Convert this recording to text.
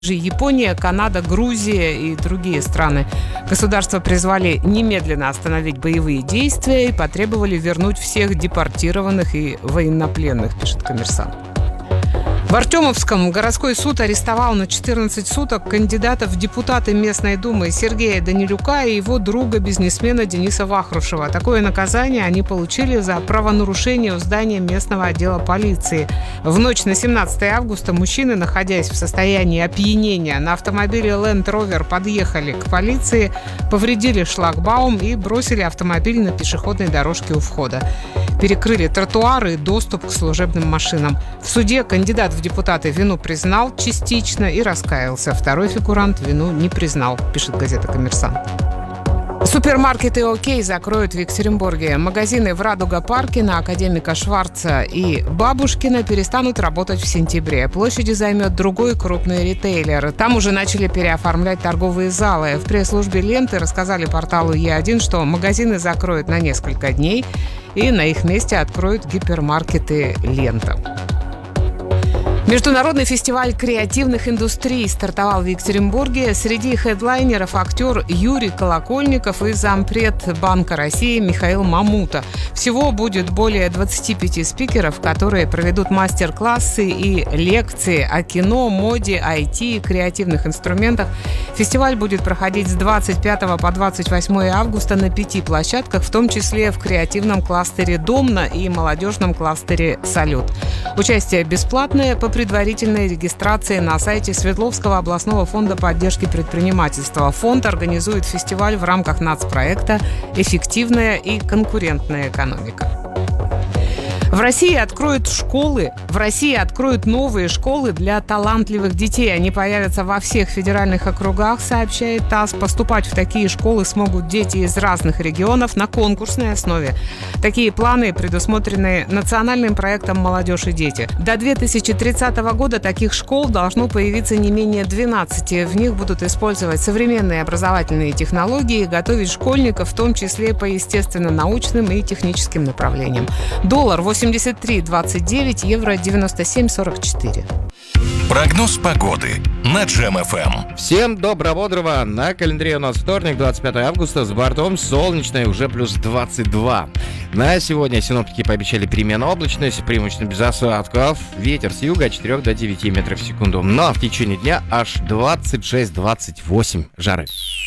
Япония, Канада, Грузия и другие страны. Государства призвали немедленно остановить боевые действия и потребовали вернуть всех депортированных и военнопленных, пишет «Коммерсант». В Артемовском городской суд арестовал на 14 суток кандидатов в депутаты местной думы Сергея Данилюка и его друга-бизнесмена Дениса Вахрушева. Такое наказание они получили за правонарушение у здания местного отдела полиции. В ночь на 17 августа мужчины, находясь в состоянии опьянения, на автомобиле Land Rover подъехали к полиции, повредили шлагбаум и бросили автомобиль на пешеходной дорожке у входа. Перекрыли тротуары и доступ к служебным машинам. В суде кандидат в депутаты вину признал частично и раскаялся. Второй фигурант вину не признал, пишет газета «Коммерсант». Супермаркеты «Окей» закроют в Екатеринбурге. Магазины в Радуга-парке, на Академика Шварца и Бабушкина перестанут работать в сентябре. Площади займет другой крупный ритейлер. Там уже начали переоформлять торговые залы. В пресс-службе «Ленты» рассказали порталу Е1, что магазины закроют на несколько дней и на их месте откроют гипермаркеты «Лента». Международный фестиваль креативных индустрий стартовал в Екатеринбурге. Среди хедлайнеров актер Юрий Колокольников и зампред Банка России Михаил Мамута. Всего будет более 25 спикеров, которые проведут мастер-классы и лекции о кино, моде, IT, креативных инструментах. Фестиваль будет проходить с 25 по 28 августа на 5 площадках, в том числе в креативном кластере «Домна» и молодежном кластере «Салют». Участие бесплатное по предварительной регистрации на сайте Свердловского областного фонда поддержки предпринимательства. Фонд организует фестиваль в рамках нацпроекта «Эффективная и конкурентная экономика». В России откроют новые школы для талантливых детей. Они появятся во всех федеральных округах, сообщает ТАСС. Поступать в такие школы смогут дети из разных регионов на конкурсной основе. Такие планы предусмотрены национальным проектом «Молодежь и дети». До 2030 года таких школ должно появиться не менее 12. В них будут использовать современные образовательные технологии и готовить школьников, в том числе по естественно-научным и техническим направлениям. Доллар 83.29, евро 97.44. Прогноз погоды на Джем-ФМ. Всем добро-бодрого. На календаре у нас вторник, 25 августа. С бортом солнечное, уже плюс 22. На сегодня синоптики пообещали переменную облачность, преимущественно без осадков. Ветер с юга от 4 до 9 метров в секунду. Но в течение дня аж 26-28 жары.